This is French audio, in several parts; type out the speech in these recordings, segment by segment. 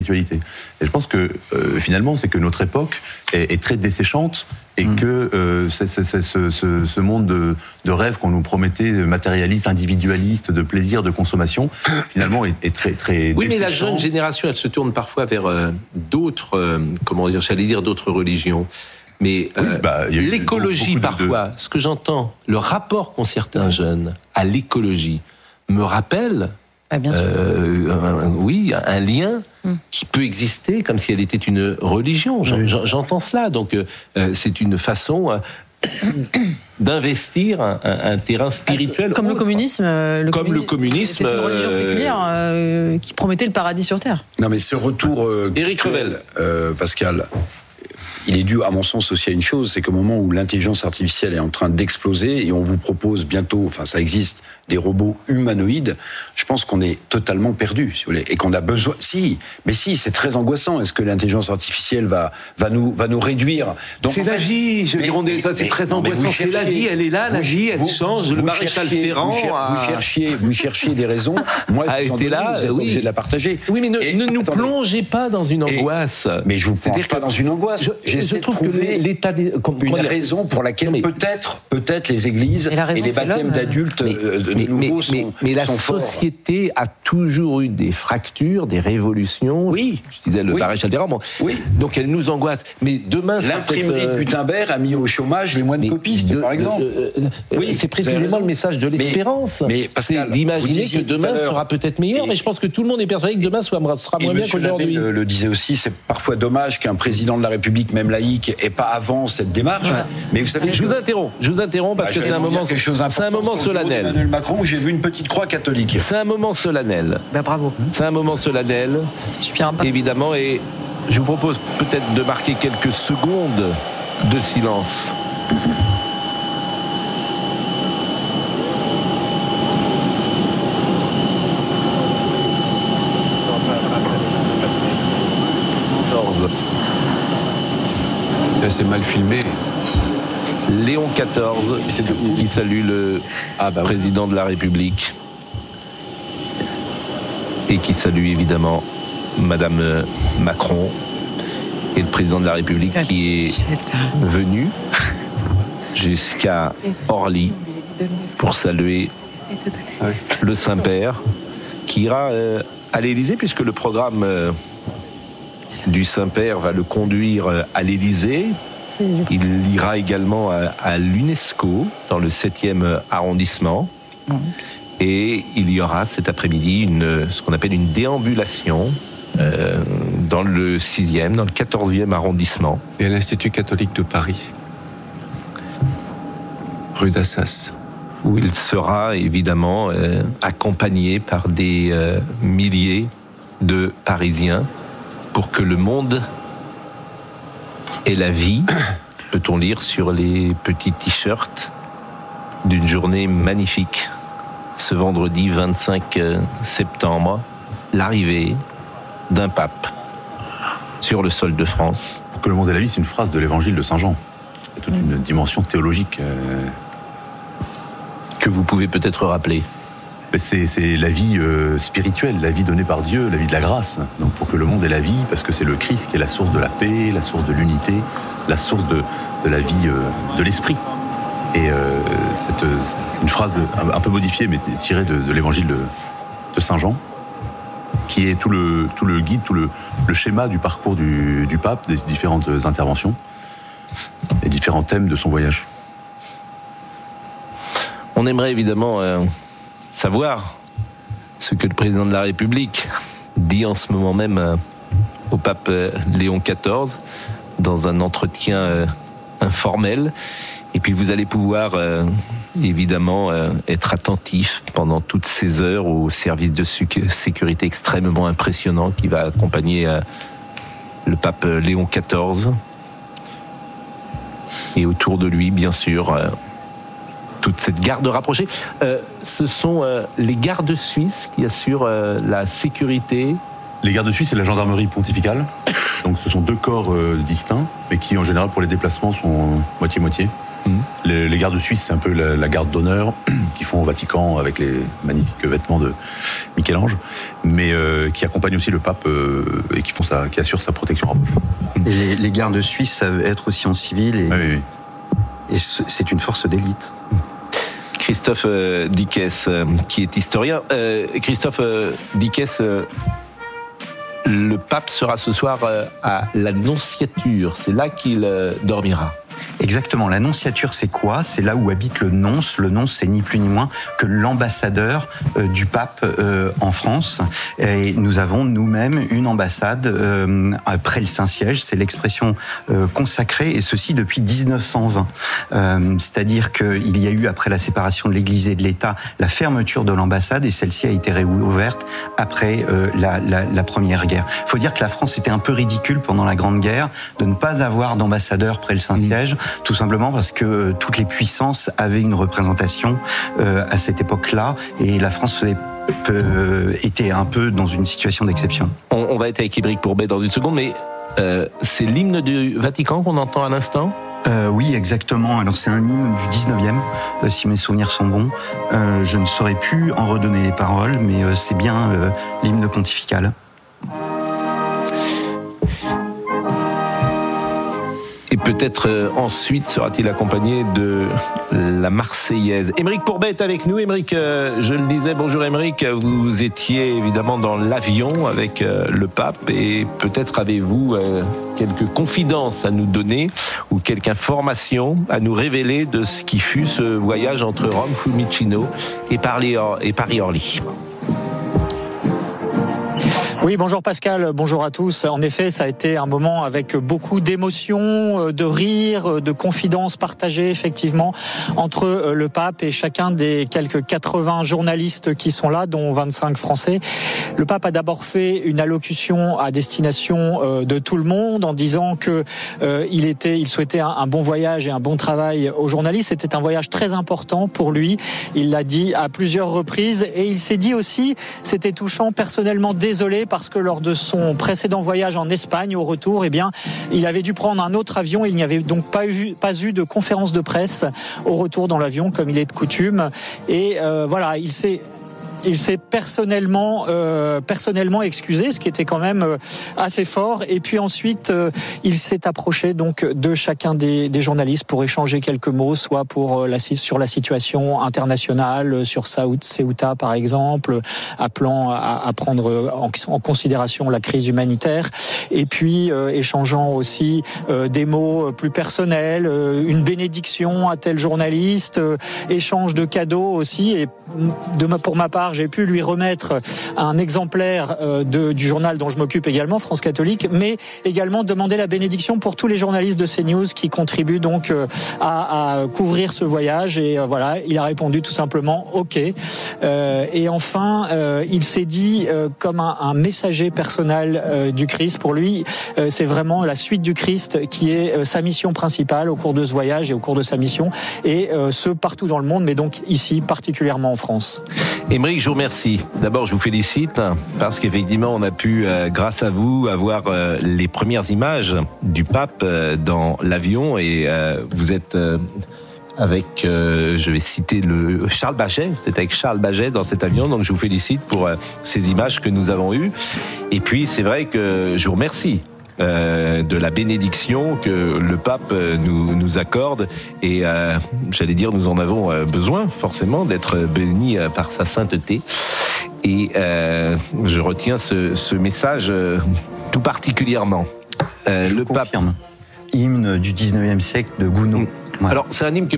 spiritualité. Et je pense que finalement, c'est que notre époque est très desséchante et que ce monde de rêve qu'on nous promettait, matérialiste, individualiste, de plaisir, de consommation, finalement est très très. Oui, mais la jeune génération, elle se tourne parfois vers d'autres, d'autres religions. Mais l'écologie, parfois, ce que j'entends, le rapport qu'ont certains jeunes à l'écologie me rappelle. Bien sûr. Un lien qui peut exister comme si elle était une religion. J'entends cela. Donc, c'est une façon d'investir un terrain spirituel. Comme le communisme. Le communisme. C'était une religion séculière qui promettait le paradis sur Terre. Non, mais ce retour. Éric Revel. Pascal. Il est dû, à mon sens, aussi à une chose, c'est qu'au moment où l'intelligence artificielle est en train d'exploser et on vous propose bientôt, ça existe, des robots humanoïdes, je pense qu'on est totalement perdu, si vous voulez, et qu'on a besoin. C'est très angoissant. Est-ce que l'intelligence artificielle va nous réduire? Donc, c'est la vie, c'est très angoissant. C'est la vie, elle est là, la vie, elle change. Le maréchal Ferrand. Vous cherchiez des raisons. Moi, a été là, vous êtes obligé de la partager. Oui, mais ne nous plongez pas dans une angoisse. Mais je vous plonge pas dans une angoisse. J'essaie de trouver une raison pour laquelle peut-être les églises et les baptêmes d'adultes nouveaux sont mais la forts. société a toujours eu des fractures, des révolutions. Oui. Je disais le maréchal Ferrand. Oui. Donc elle nous angoisse. Mais demain, l'imprimerie de Gutenberg a mis au chômage les moines copistes, par exemple. Oui, c'est précisément le message de l'espérance. Mais Pascal, c'est d'imaginer que demain sera peut-être meilleur. Mais je pense que tout le monde est persuadé que demain sera moins bien qu'aujourd'hui. M. le disait aussi, c'est parfois dommage qu'un président de la République, même laïque, ait pas avant cette démarche. Ouais. Mais vous savez, je vous interromps parce que c'est un moment solennel. Emmanuel Macron, où j'ai vu une petite croix catholique. C'est un moment solennel. Bravo. C'est un moment solennel. Évidemment, et je vous propose peut-être de marquer quelques secondes de silence. C'est mal filmé. Léon XIV qui salue le président de la République et qui salue évidemment Madame Macron et le président de la République qui est venu jusqu'à Orly pour saluer le Saint-Père qui ira à l'Élysée puisque le programme du Saint-Père va le conduire à l'Élysée. Il ira également à l'UNESCO, dans le 7e arrondissement. Et il y aura cet après-midi ce qu'on appelle une déambulation dans le 6e, dans le 14e arrondissement. Et à l'Institut catholique de Paris, rue d'Assas. Où il sera évidemment accompagné par des milliers de Parisiens pour que le monde et la vie, peut-on lire sur les petits t-shirts d'une journée magnifique. Ce vendredi 25 septembre, l'arrivée d'un pape sur le sol de France. Pour que le monde et la vie, c'est une phrase de l'évangile de Saint Jean. Il y a toute une dimension théologique. Que vous pouvez peut-être rappeler. C'est la vie spirituelle, la vie donnée par Dieu, la vie de la grâce. Donc pour que le monde ait la vie, parce que c'est le Christ qui est la source de la paix, la source de l'unité, la source de la vie de l'esprit. Et c'est une phrase un peu modifiée, mais tirée de l'évangile de Saint Jean, qui est tout le guide, tout le schéma du parcours du pape, des différentes interventions et différents thèmes de son voyage. On aimerait évidemment savoir ce que le président de la République dit en ce moment même au pape Léon XIV dans un entretien informel. Et puis vous allez pouvoir évidemment être attentif pendant toutes ces heures au service de sécurité extrêmement impressionnant qui va accompagner le pape Léon XIV. Et autour de lui, bien sûr, toute cette garde rapprochée. Ce sont les gardes suisses qui assurent la sécurité. Les gardes suisses, c'est la gendarmerie pontificale. Donc ce sont deux corps distincts, mais qui en général pour les déplacements sont moitié-moitié. Les gardes suisses, c'est un peu la garde d'honneur qu'ils font au Vatican avec les magnifiques vêtements de Michel-Ange, mais qui accompagnent aussi le pape et qui assurent sa protection rapprochée. Et les gardes suisses savent être aussi en civil Oui. Et c'est une force d'élite. Christophe Dickès, qui est historien. Christophe Dickès, le pape sera ce soir à l'Annonciature. C'est là qu'il dormira. Exactement. L'Annonciature, c'est quoi ? C'est là où habite le nonce. Le nonce, c'est ni plus ni moins que l'ambassadeur du pape en France. Et nous avons nous-mêmes une ambassade près le Saint-Siège. C'est l'expression consacrée, et ceci depuis 1920. C'est-à-dire qu'il y a eu, après la séparation de l'Église et de l'État, la fermeture de l'ambassade, et celle-ci a été réouverte après la Première Guerre. Il faut dire que la France était un peu ridicule pendant la Grande Guerre de ne pas avoir d'ambassadeur près le Saint-Siège. Tout simplement parce que toutes les puissances avaient une représentation à cette époque-là, et la France était un peu dans une situation d'exception. On va être avec Émeric Pourbet dans une seconde, mais c'est l'hymne du Vatican qu'on entend à l'instant ? Oui, exactement. Alors c'est un hymne du 19e, si mes souvenirs sont bons. Je ne saurais plus en redonner les paroles, mais c'est bien l'hymne pontifical. Et peut-être ensuite sera-t-il accompagné de la Marseillaise. Émeric Pourbet est avec nous. Émeric, je le disais, bonjour Émeric, vous étiez évidemment dans l'avion avec le pape, et peut-être avez-vous quelques confidences à nous donner ou quelques informations à nous révéler de ce qui fut ce voyage entre Rome, Fiumicino et Paris-Orly. Oui, bonjour Pascal, bonjour à tous. En effet, ça a été un moment avec beaucoup d'émotions, de rires, de confidences partagées effectivement entre le pape et chacun des quelques 80 journalistes qui sont là, dont 25 Français. Le pape a d'abord fait une allocution à destination de tout le monde en disant que il souhaitait un bon voyage et un bon travail aux journalistes. C'était un voyage très important pour lui. Il l'a dit à plusieurs reprises, et il s'est dit aussi, c'était touchant, personnellement désolé, parce que lors de son précédent voyage en Espagne, au retour, il avait dû prendre un autre avion. Il n'y avait donc pas eu de conférence de presse au retour dans l'avion, comme il est de coutume. Et voilà, il s'est personnellement excusé, ce qui était quand même assez fort. Et puis ensuite, il s'est approché donc de chacun des journalistes pour échanger quelques mots, soit sur la situation internationale, sur Ceuta par exemple, appelant à prendre en considération la crise humanitaire. Et puis échangeant aussi des mots plus personnels, une bénédiction à tel journaliste, échange de cadeaux aussi. Et pour ma part, j'ai pu lui remettre un exemplaire du journal dont je m'occupe également, France Catholique, mais également demander la bénédiction pour tous les journalistes de CNews qui contribuent donc à couvrir ce voyage. Et voilà, il a répondu tout simplement OK. Et enfin, il s'est dit comme un messager personnel du Christ. Pour lui, c'est vraiment la suite du Christ qui est sa mission principale au cours de ce voyage et au cours de sa mission, et ce partout dans le monde, mais donc ici particulièrement en France. Émeric, je vous remercie. D'abord, je vous félicite parce qu'effectivement, on a pu, grâce à vous, avoir les premières images du pape dans l'avion, et vous êtes avec, je vais citer Charles Baget. Vous êtes avec Charles Baget dans cet avion, donc je vous félicite pour ces images que nous avons eues. Et puis, c'est vrai que je vous remercie de la bénédiction que le pape nous accorde, et j'allais dire, nous en avons besoin forcément d'être bénis par sa sainteté, et je retiens ce message tout particulièrement. Le pape, hymne du 19e siècle de Gounod. Voilà. Alors c'est un hymne que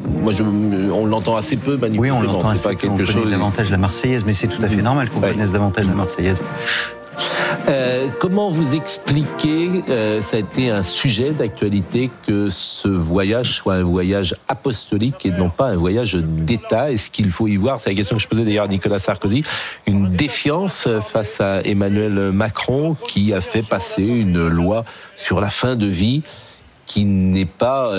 on l'entend assez peu manipulé. Oui, on l'entend assez peu. On connaît davantage la Marseillaise, mais c'est tout à fait normal qu'on connaisse davantage la Marseillaise. Comment vous expliquez, ça a été un sujet d'actualité, que ce voyage soit un voyage apostolique et non pas un voyage d'État? Est-ce qu'il faut y voir, c'est la question que je posais d'ailleurs à Nicolas Sarkozy, une défiance face à Emmanuel Macron qui a fait passer une loi sur la fin de vie qui n'est pas,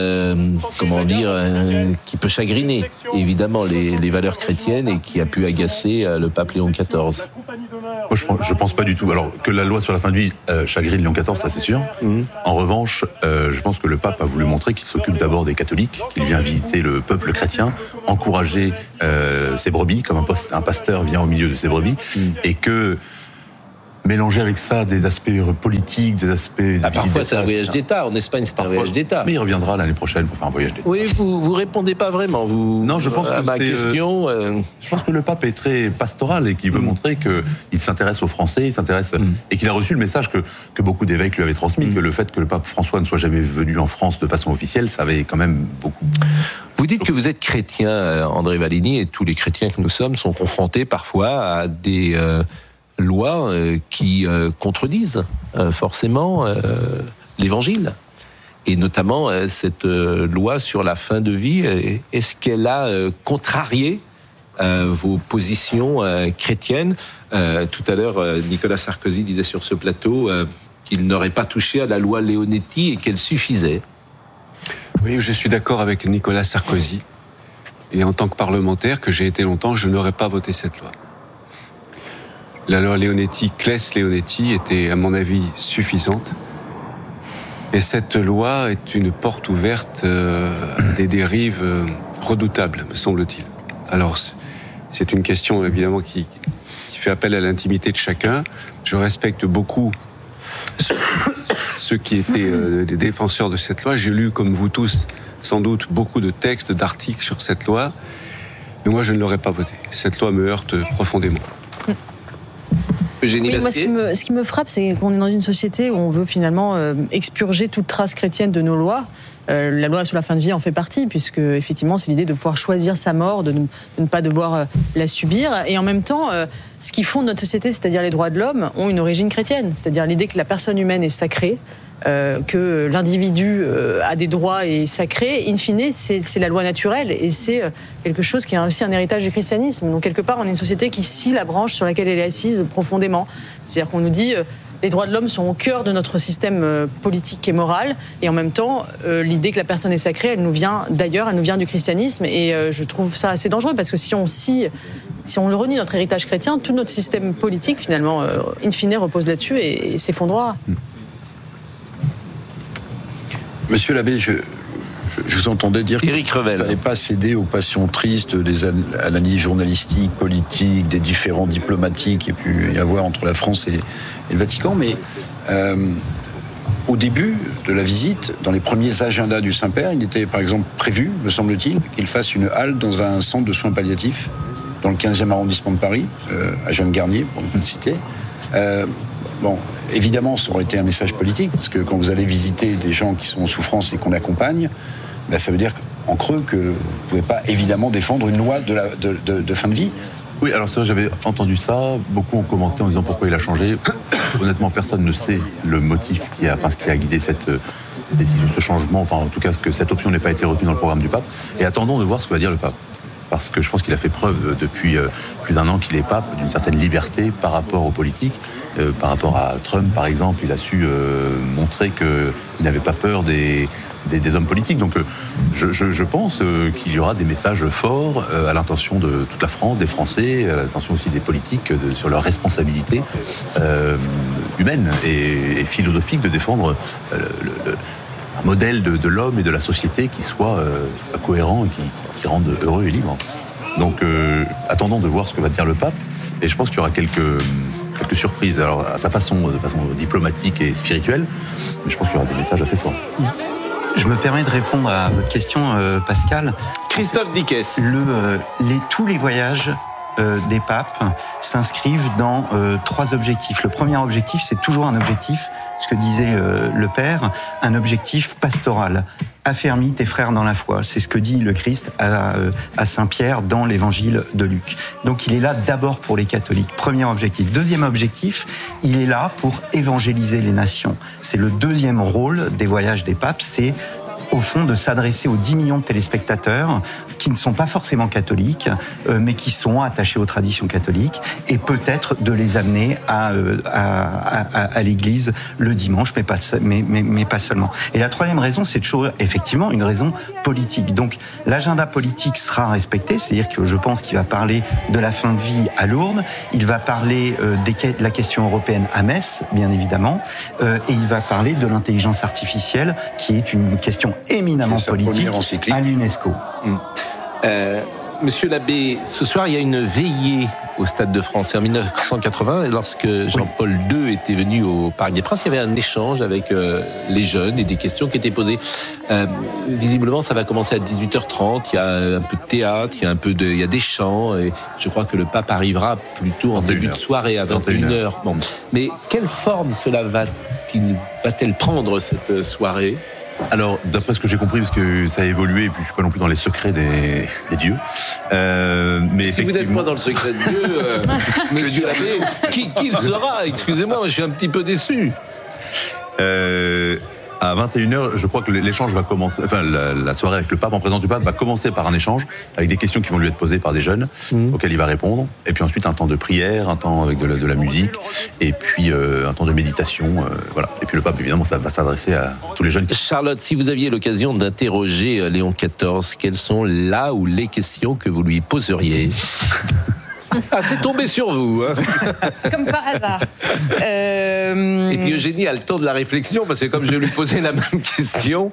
qui peut chagriner évidemment les valeurs chrétiennes et qui a pu agacer le pape Léon XIV. Moi, je pense pas du tout. Alors, que la loi sur la fin de vie chagrine Léon XIV, ça c'est sûr. En revanche, je pense que le pape a voulu montrer qu'il s'occupe d'abord des catholiques, qu'il vient visiter le peuple chrétien, encourager ses brebis, comme un pasteur vient au milieu de ses brebis, et que mélanger avec ça des aspects politiques, des aspects... parfois c'est un voyage d'État, en Espagne c'est un voyage d'État. Mais il reviendra l'année prochaine pour faire un voyage d'État. Oui, vous répondez pas vraiment, Non, je pense à que ma question. Je pense que le pape est très pastoral et qu'il veut montrer qu'il s'intéresse aux Français, et qu'il a reçu le message que beaucoup d'évêques lui avaient transmis, que le fait que le pape François ne soit jamais venu en France de façon officielle, ça avait quand même beaucoup. Vous dites que vous êtes chrétien, André Vallini, et tous les chrétiens que nous sommes sont confrontés parfois à des... lois qui contredisent forcément l'évangile. Et notamment cette loi sur la fin de vie, est-ce qu'elle a contrarié vos positions chrétiennes? Tout à l'heure, Nicolas Sarkozy disait sur ce plateau qu'il n'aurait pas touché à la loi Leonetti et qu'elle suffisait. Oui, je suis d'accord avec Nicolas Sarkozy. Et en tant que parlementaire, que j'ai été longtemps, je n'aurais pas voté cette loi. La loi Leonetti, Claes-Leonetti, était, à mon avis, suffisante. Et cette loi est une porte ouverte à des dérives redoutables, me semble-t-il. Alors, c'est une question, évidemment, qui fait appel à l'intimité de chacun. Je respecte beaucoup ceux qui étaient des défenseurs de cette loi. J'ai lu, comme vous tous, sans doute, beaucoup de textes, d'articles sur cette loi. Mais moi, je ne l'aurais pas votée. Cette loi me heurte profondément. Oui, moi, ce qui me frappe, c'est qu'on est dans une société où on veut finalement expurger toute trace chrétienne de nos lois. La loi sur la fin de vie en fait partie, puisque effectivement, c'est l'idée de pouvoir choisir sa mort, de ne pas devoir la subir. Et en même temps, ce qui fonde notre société, c'est-à-dire les droits de l'homme, ont une origine chrétienne. C'est-à-dire l'idée que la personne humaine est sacrée, que l'individu a des droits et est sacré, in fine, c'est la loi naturelle et c'est quelque chose qui est aussi un héritage du christianisme. Donc quelque part, on est une société qui scie la branche sur laquelle elle est assise profondément. C'est-à-dire qu'on nous dit les droits de l'homme sont au cœur de notre système politique et moral, et en même temps, l'idée que la personne est sacrée, elle nous vient d'ailleurs, elle nous vient du christianisme, et je trouve ça assez dangereux parce que si on le renie notre héritage chrétien, tout notre système politique finalement, in fine, repose là-dessus et s'effondrera. Monsieur l'abbé, je vous entendais dire qu'il ne fallait pas céder aux passions tristes des analyses journalistiques, politiques, des différends diplomatiques qu'il y a pu y avoir entre la France et le Vatican. Mais au début de la visite, dans les premiers agendas du Saint-Père, il était par exemple prévu, me semble-t-il, qu'il fasse une halte dans un centre de soins palliatifs dans le 15e arrondissement de Paris, à Jeanne-Garnier, pour ne pas le citer. Bon, évidemment, ça aurait été un message politique, parce que quand vous allez visiter des gens qui sont en souffrance et qu'on accompagne, ben ça veut dire en creux que vous ne pouvez pas évidemment défendre une loi de fin de vie. Oui, alors ça, j'avais entendu ça, beaucoup ont commenté en disant pourquoi il a changé. Honnêtement, personne ne sait le motif qui a guidé cette décision, ce changement, enfin en tout cas que cette option n'ait pas été retenue dans le programme du pape. Et attendons de voir ce que va dire le pape. Parce que je pense qu'il a fait preuve depuis plus d'un an qu'il est pape, d'une certaine liberté par rapport aux politiques. Par rapport à Trump, par exemple, il a su montrer qu'il n'avait pas peur des hommes politiques. Donc je pense qu'il y aura des messages forts à l'intention de toute la France, des Français, à l'intention aussi des politiques sur leur responsabilité humaine et philosophique de défendre un modèle de l'homme et de la société qui soit cohérent et qui rende heureux et libre. Donc attendons de voir ce que va dire le pape, et je pense qu'il y aura quelques surprises, alors à sa façon, de façon diplomatique et spirituelle, mais je pense qu'il y aura des messages assez forts. Je me permets de répondre à votre question, Pascal. Christophe Dickès. Tous les voyages des papes s'inscrivent dans 3 objectifs. Le premier objectif, c'est toujours un objectif, ce que disait le Père, un objectif pastoral. Affermis tes frères dans la foi. C'est ce que dit le Christ à Saint-Pierre dans l'évangile de Luc. Donc il est là d'abord pour les catholiques. Premier objectif. Deuxième objectif, il est là pour évangéliser les nations. C'est le deuxième rôle des voyages des papes, c'est au fond, de s'adresser aux 10 millions de téléspectateurs qui ne sont pas forcément catholiques, mais qui sont attachés aux traditions catholiques, et peut-être de les amener à l'église le dimanche, mais pas seulement. Et la troisième raison, c'est toujours effectivement une raison politique. Donc l'agenda politique sera respecté, c'est-à-dire que je pense qu'il va parler de la fin de vie à Lourdes, il va parler de la question européenne à Metz, bien évidemment, et il va parler de l'intelligence artificielle, qui est une question éminemment politique à l'UNESCO. Monsieur l'abbé, ce soir, il y a une veillée au Stade de France. C'est en 1980, lorsque Jean-Paul II était venu au Parc des Princes, il y avait un échange avec les jeunes et des questions qui étaient posées. Visiblement, ça va commencer à 18h30. Il y a un peu de théâtre, il y a des chants, et je crois que le pape arrivera plutôt en début de soirée à 21h. Bon. Mais quelle forme cela va-t-elle prendre, cette soirée ? Alors, d'après ce que j'ai compris, parce que ça a évolué, et puis je suis pas non plus dans les secrets des dieux. Mais si vous n'êtes pas dans le secret de Dieu, monsieur l'abbé, qui le sera ? Excusez-moi, je suis un petit peu déçu. À 21h, je crois que l'échange va commencer, enfin la soirée avec le pape, en présence du pape, va commencer par un échange avec des questions qui vont lui être posées par des jeunes, auxquelles il va répondre, et puis ensuite un temps de prière, un temps avec de la musique, et puis un temps de méditation, voilà. Et puis le pape, évidemment, ça va s'adresser à tous les jeunes. Charlotte, si vous aviez l'occasion d'interroger Léon XIV, quelles sont là ou les questions que vous lui poseriez ? Ah, c'est tombé sur vous, hein. Comme par hasard. Et puis Eugénie a le temps de la réflexion, parce que comme je vais lui poser la même question.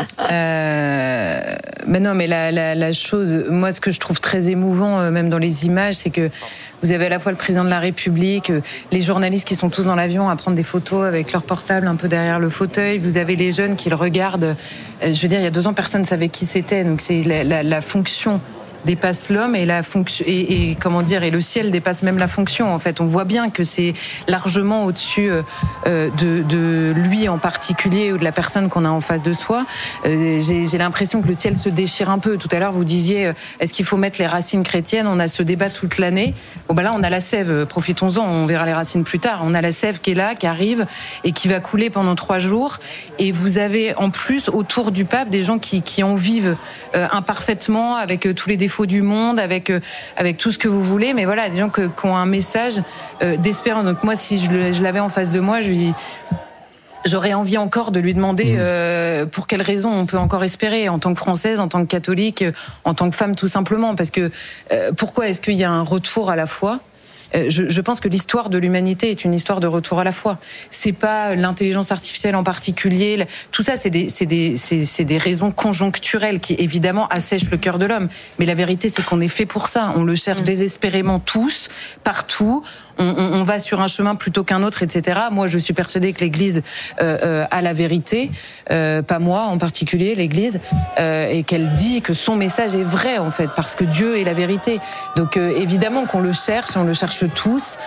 Mais non, mais la chose, moi, ce que je trouve très émouvant, même dans les images, c'est que vous avez à la fois le président de la République, les journalistes qui sont tous dans l'avion à prendre des photos avec leur portable un peu derrière le fauteuil. Vous avez les jeunes qui le regardent. Je veux dire, il y a 2 ans, personne ne savait qui c'était. Donc c'est la fonction dépasse l'homme, et la fonction et comment dire, et le ciel dépasse même la fonction. En fait, on voit bien que c'est largement au-dessus de lui en particulier, ou de la personne qu'on a en face de soi. J'ai l'impression que le ciel se déchire un peu. Tout à l'heure, vous disiez, est-ce qu'il faut mettre les racines chrétiennes ? On a ce débat toute l'année. Bon, là, on a la sève. Profitons-en. On verra les racines plus tard. On a la sève qui est là, qui arrive et qui va couler pendant 3 jours. Et vous avez en plus autour du pape des gens qui en vivent imparfaitement, avec tous les défauts du monde, avec tout ce que vous voulez, mais voilà, des gens qui ont un message d'espérance. Donc moi, si je l'avais en face de moi, j'aurais envie encore de lui demander pour quelles raisons on peut encore espérer, en tant que Française, en tant que catholique, en tant que femme, tout simplement. Parce que pourquoi est-ce qu'il y a un retour à la foi ? Je pense que l'histoire de l'humanité est une histoire de retour à la foi. C'est pas l'intelligence artificielle en particulier. Tout ça, c'est des raisons conjoncturelles qui évidemment assèchent le cœur de l'homme. Mais la vérité, c'est qu'on est fait pour ça. On le cherche désespérément tous, partout. On va sur un chemin plutôt qu'un autre, etc. Moi, je suis persuadée que l'Église a la vérité, pas moi en particulier, l'Église, et qu'elle dit que son message est vrai, en fait, parce que Dieu est la vérité. Donc, évidemment qu'on le cherche, on le cherche tous,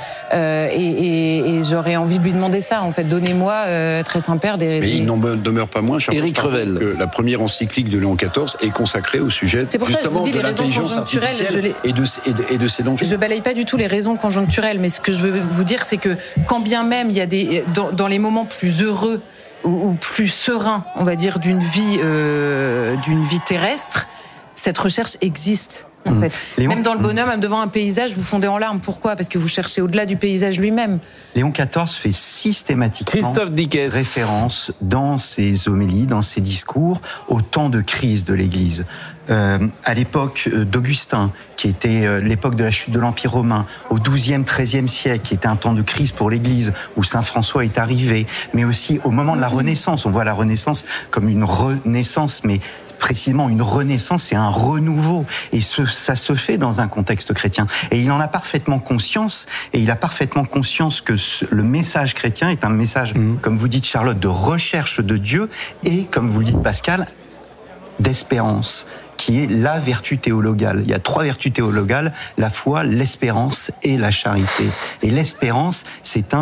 et j'aurais envie de lui demander ça, en fait. Donnez-moi, très Saint-Père, des... Mais il n'en demeure pas moins, Éric Revel, que la première encyclique de Léon XIV est consacrée au sujet justement de l'intelligence artificielle et de ses dangers. Je balaye pas du tout les raisons conjoncturelles, mais ce que je veux vous dire, c'est que quand bien même il y a dans les moments plus heureux ou plus sereins, on va dire, d'une vie terrestre, cette recherche existe. En fait. Même dans le bonheur, même devant un paysage, vous fondez en larmes. Pourquoi ? Parce que vous cherchez au-delà du paysage lui-même. Léon XIV fait systématiquement référence dans ses homélies, dans ses discours, au temps de crise de l'Église. À l'époque d'Augustin, qui était l'époque de la chute de l'Empire romain, au XIIe, XIIIe siècle, qui était un temps de crise pour l'Église, où Saint François est arrivé, mais aussi au moment de la Renaissance. On voit la Renaissance comme une renaissance, mais précisément une renaissance et un renouveau. Et ça se fait dans un contexte chrétien. Et il en a parfaitement conscience, et il a parfaitement conscience que le message chrétien est un message, comme vous dites Charlotte, de recherche de Dieu, et comme vous le dites Pascal, d'espérance, qui est la vertu théologale. Il y a 3 vertus théologales, la foi, l'espérance et la charité. Et l'espérance, c'est un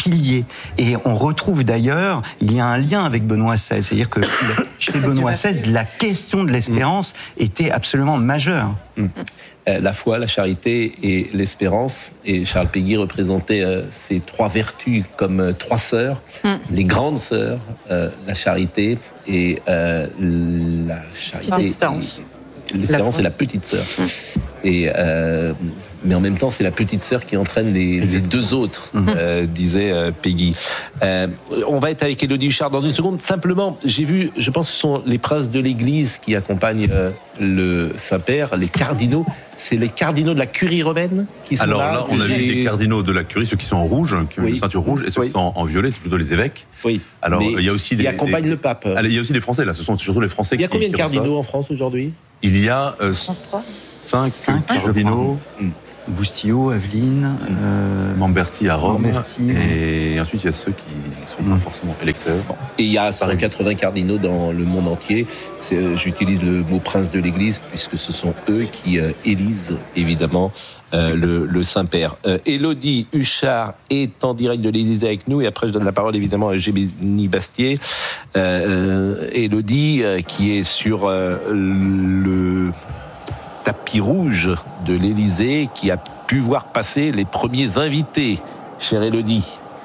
pilier. Et on retrouve d'ailleurs, il y a un lien avec Benoît XVI, c'est-à-dire que chez Benoît XVI, la question de l'espérance était absolument majeure. La foi, la charité et l'espérance. Et Charles Péguy représentait ces trois vertus comme trois sœurs, les grandes sœurs, la charité et la charité. L'espérance est la petite sœur. Et mais en même temps, c'est la petite sœur qui entraîne les deux autres, disait Péguy. On va être avec Élodie Huchard dans une seconde. Simplement, j'ai vu, je pense que ce sont les princes de l'Église qui accompagnent le Saint-Père, les cardinaux. C'est les cardinaux de la curie romaine qui sont là. Alors là, on a vu les cardinaux de la curie, ceux qui sont en rouge, qui ont une ceinture rouge, et ceux qui sont en violet, c'est plutôt les évêques. Oui. Alors, il y a aussi qui accompagnent le pape. Il y a aussi des Français, là, ce sont surtout les Français qui... Il y a combien de cardinaux en France aujourd'hui ? Il y a 5 cardinaux. Boustillot, Aveline, Mamberti à Rome, et ensuite il y a ceux qui ne sont pas forcément électeurs. Et il y a 180 cardinaux dans le monde entier. J'utilise le mot prince de l'Église puisque ce sont eux qui élisent évidemment le Saint-Père. Élodie Huchard est en direct de l'Élysée avec nous et après je donne la parole évidemment à Eugénie Bastier. Élodie qui est sur le tapis rouge de l'Élysée, qui a pu voir passer les premiers invités, chère Élodie.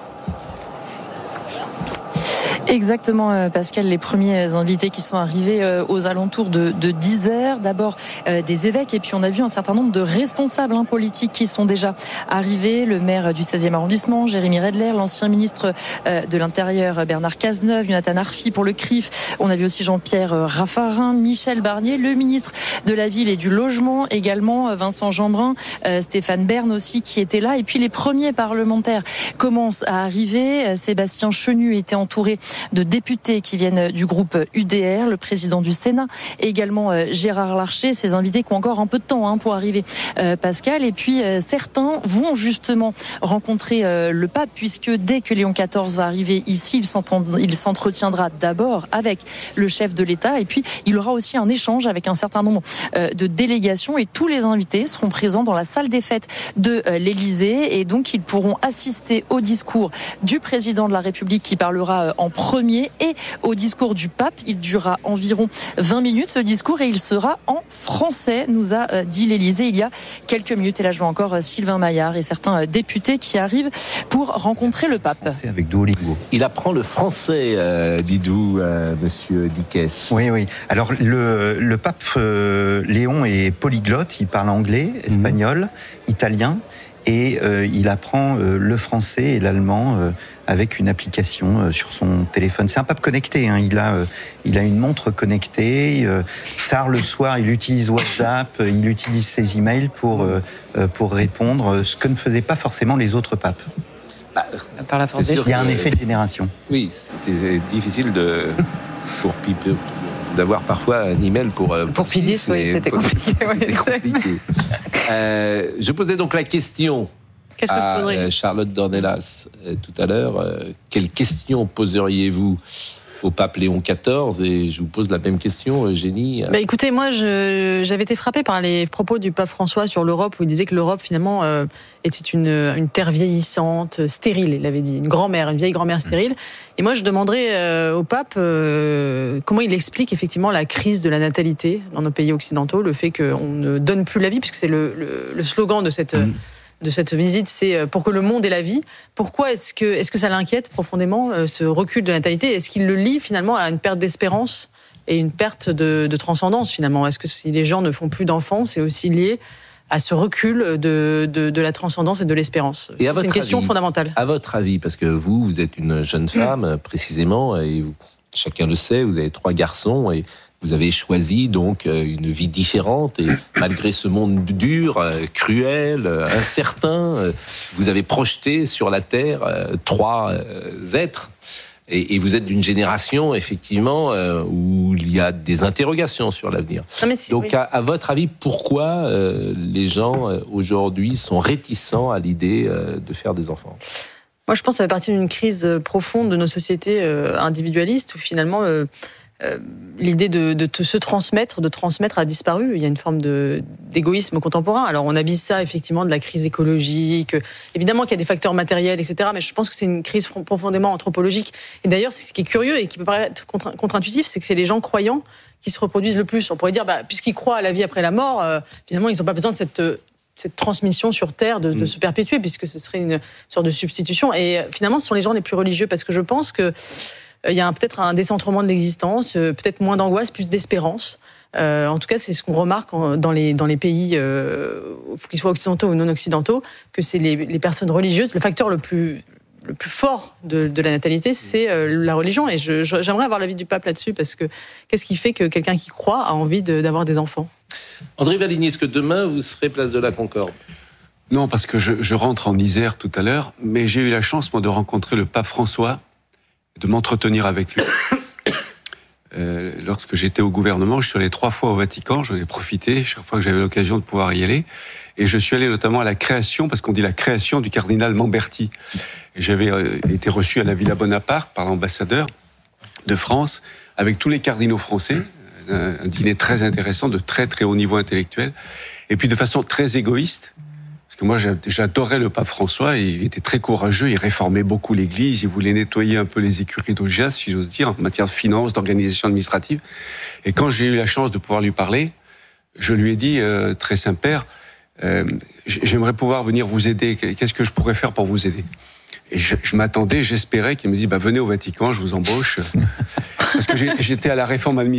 Exactement, Pascal, les premiers invités qui sont arrivés aux alentours de 10h. D'abord des évêques et puis on a vu un certain nombre de responsables politiques qui sont déjà arrivés. Le maire du 16e arrondissement, Jérémy Redler, l'ancien ministre de l'Intérieur, Bernard Cazeneuve, Jonathan Arfi pour le CRIF. On a vu aussi Jean-Pierre Raffarin, Michel Barnier, le ministre de la Ville et du Logement également, Vincent Jeanbrun, Stéphane Bern aussi qui était là. Et puis les premiers parlementaires commencent à arriver. Sébastien Chenu était entouré de députés qui viennent du groupe UDR, le président du Sénat, et également Gérard Larcher, ces invités qui ont encore un peu de temps pour arriver, Pascal. Et puis certains vont justement rencontrer le pape, puisque dès que Léon XIV va arriver ici, il s'entretiendra d'abord avec le chef de l'État, et puis il aura aussi un échange avec un certain nombre de délégations, et tous les invités seront présents dans la salle des fêtes de l'Élysée, et donc ils pourront assister au discours du président de la République qui parlera en premier et au discours du pape. Il durera environ 20 minutes ce discours et il sera en français, nous a dit l'Élysée il y a quelques minutes. Et là je vois encore Sylvain Maillard et certains députés qui arrivent pour rencontrer le pape. Avec Duolingo. Il apprend le français, Didou, monsieur Dickès. Oui. Alors le pape Léon est polyglotte, il parle anglais, espagnol, italien. Et il apprend le français et l'allemand avec une application sur son téléphone. C'est un pape connecté, hein. Il a une montre connectée. Tard le soir, il utilise WhatsApp, il utilise ses emails pour répondre, ce que ne faisaient pas forcément les autres papes. Par la force des choses. Il y a un effet de génération. Oui, c'était difficile pour Pipe d'avoir parfois un email pour Pidis, oui, c'était compliqué. Je posais donc la question à Charlotte Dornelas tout à l'heure. Quelle question poseriez-vous au pape Léon XIV? Et je vous pose la même question, Eugénie. Écoutez, moi, j'avais été frappée par les propos du pape François sur l'Europe, où il disait que l'Europe, finalement, était une terre vieillissante, stérile, il avait dit, une vieille grand-mère stérile. Et moi, je demanderais au pape comment il explique effectivement la crise de la natalité dans nos pays occidentaux, le fait qu'on ne donne plus la vie, puisque c'est le slogan de cette visite, c'est pour que le monde ait la vie. Pourquoi est-ce que ça l'inquiète profondément, ce recul de la natalité? Est-ce qu'il le lie finalement à une perte d'espérance et une perte de transcendance finalement? Est-ce que si les gens ne font plus d'enfants, c'est aussi lié à ce recul de la transcendance et de l'espérance? C'est une question fondamentale. À votre avis, parce que vous êtes une jeune femme précisément, et chacun le sait, vous avez 3 garçons, et vous avez choisi donc une vie différente, et malgré ce monde dur, cruel, incertain, vous avez projeté sur la Terre 3 êtres. Et vous êtes d'une génération, effectivement, où il y a des interrogations sur l'avenir. Donc, à votre avis, pourquoi les gens, aujourd'hui, sont réticents à l'idée de faire des enfants ? Moi, je pense que ça fait partie d'une crise profonde de nos sociétés individualistes, où finalement... l'idée de se transmettre, de transmettre a disparu. Il y a une forme d'égoïsme contemporain. Alors on habille ça effectivement de la crise écologique. Évidemment qu'il y a des facteurs matériels, etc. Mais je pense que c'est une crise profondément anthropologique. Et d'ailleurs, ce qui est curieux et qui peut paraître contre-intuitif, c'est que c'est les gens croyants qui se reproduisent le plus. On pourrait dire, puisqu'ils croient à la vie après la mort, finalement ils n'ont pas besoin de cette transmission sur Terre de se perpétuer, puisque ce serait une sorte de substitution. Et finalement, ce sont les gens les plus religieux, parce que je pense que il y a peut-être un décentrement de l'existence, peut-être moins d'angoisse, plus d'espérance. En tout cas, c'est ce qu'on remarque dans les pays, qu'ils soient occidentaux ou non occidentaux, que c'est les personnes religieuses. Le facteur le plus fort de la natalité, c'est la religion. Et j'aimerais avoir l'avis du pape là-dessus, parce que qu'est-ce qui fait que quelqu'un qui croit a envie d'avoir des enfants ? André Valigny, est-ce que demain vous serez place de la Concorde ? Non, parce que je rentre en Isère tout à l'heure, mais j'ai eu la chance, moi, de rencontrer le pape François, de m'entretenir avec lui. Lorsque j'étais au gouvernement, je suis allé 3 fois au Vatican, j'en ai profité, chaque fois que j'avais l'occasion de pouvoir y aller. Et je suis allé notamment à la création, parce qu'on dit la création du cardinal Lamberti. Et j'avais été reçu à la Villa Bonaparte par l'ambassadeur de France, avec tous les cardinaux français, un dîner très intéressant, de très très haut niveau intellectuel, et puis de façon très égoïste, parce que moi j'adorais le pape François, et il était très courageux, il réformait beaucoup l'Église, il voulait nettoyer un peu les écuries d'Augias, si j'ose dire, en matière de finances, d'organisation administrative. Et quand j'ai eu la chance de pouvoir lui parler, je lui ai dit, très Saint-Père, j'aimerais pouvoir venir vous aider, qu'est-ce que je pourrais faire pour vous aider ? Et je m'attendais, j'espérais qu'il me dise, venez au Vatican, je vous embauche. Parce que j'étais à la réforme administrative.